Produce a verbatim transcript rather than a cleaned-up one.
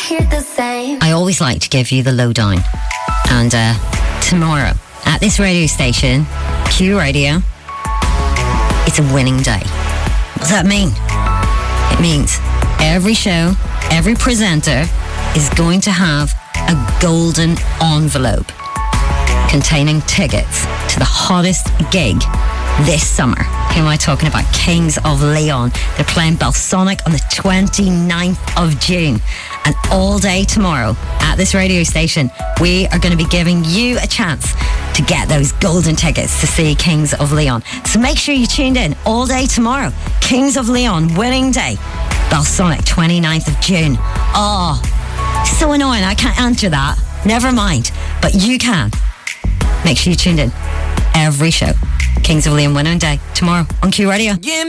hear the same. I always like to give you the lowdown. And uh, tomorrow, at this radio station, Q Radio, it's a winning day. What does that mean? It means every show, every presenter is going to have a golden envelope containing tickets to the hottest gig this summer. Who am I talking about? Kings of Leon. They're playing Balsonic on the twenty-ninth of June. And all day tomorrow at this radio station, we are going to be giving you a chance to get those golden tickets to see Kings of Leon. So make sure you tuned in all day tomorrow. Kings of Leon, winning day. Balsonic, twenty-ninth of June. Oh, so annoying. I can't answer that. Never mind. But you can. Make sure you tuned in every show. Kings of Leon, winning day tomorrow on Q Radio. Yeah.